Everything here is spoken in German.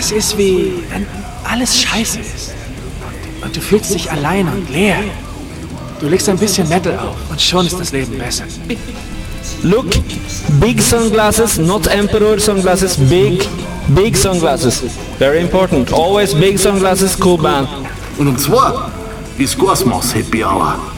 es ist wie, wenn alles scheiße ist. Und du fühlst dich allein und leer. Du legst ein bisschen Metal auf und schon ist das Leben besser. Look, big sunglasses, not emperor sunglasses, big sunglasses. Very important. Always big sunglasses, cool band. Und um 2 ist Cosmos Happy Hour.